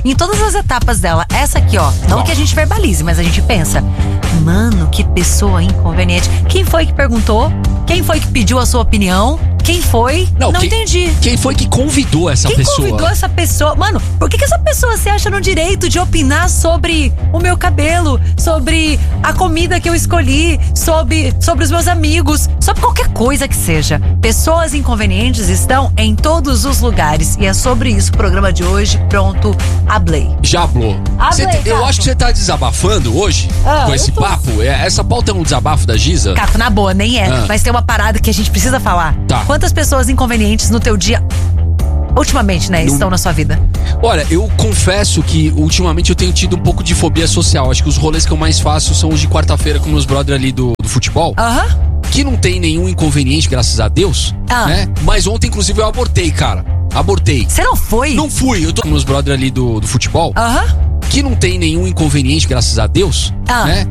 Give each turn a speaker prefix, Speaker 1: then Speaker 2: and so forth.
Speaker 1: em todas as etapas dela. Essa aqui, ó, não que a gente verbalize, mas a gente pensa, mano, que pessoa inconveniente. Quem foi que perguntou? Quem foi que pediu a sua opinião? Quem foi? Não entendi.
Speaker 2: Quem foi que convidou essa pessoa?
Speaker 1: Quem convidou essa pessoa? Mano, por que essa pessoa se acha no direito de opinar sobre o meu cabelo, sobre a comida que eu escolhi, sobre os meus amigos, sobre qualquer coisa que seja? Pessoas inconvenientes estão em todos os lugares. E é sobre isso o programa de hoje. Pronto, hablei.
Speaker 2: Já hablou. Eu acho que você tá desabafando hoje com esse papo. Essa pauta é um desabafo da Giza?
Speaker 1: Cato, na boa, nem é. Mas tem uma parada que a gente precisa falar.
Speaker 2: Tá.
Speaker 1: Quantas pessoas inconvenientes no teu dia, ultimamente, né, estão na sua vida?
Speaker 2: Olha, eu confesso que ultimamente eu tenho tido um pouco de fobia social. Acho que os rolês que eu mais faço são os de quarta-feira com meus brother ali do futebol. Que não tem nenhum inconveniente, graças a Deus, né? Mas ontem, inclusive, eu abortei, cara. Abortei.
Speaker 1: Você não foi?
Speaker 2: Não fui. Eu tô com meus brother ali do futebol.
Speaker 1: Que não tem nenhum inconveniente, graças a Deus, né?